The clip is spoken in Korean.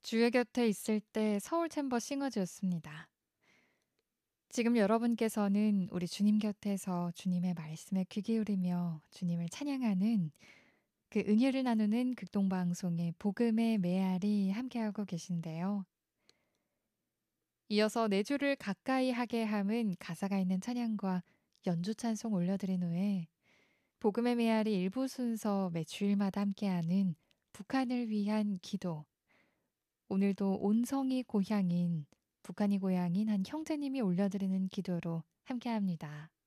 주의 곁에 있을 때 서울 챔버 싱어즈였습니다. 지금 여러분께서는 우리 주님 곁에서 주님의 말씀에 귀 기울이며 주님을 찬양하는 그 은혜를 나누는 극동방송의 복음의 메아리 함께하고 계신데요. 이어서 내 주를 가까이 하게 함은 가사가 있는 찬양과 연주 찬송 올려드린 후에 복음의 메아리 일부 순서 매 주일마다 함께하는 북한을 위한 기도, 오늘도 온성이 고향인 북한이 고향인 한 형제님이 올려드리는 기도로 함께합니다.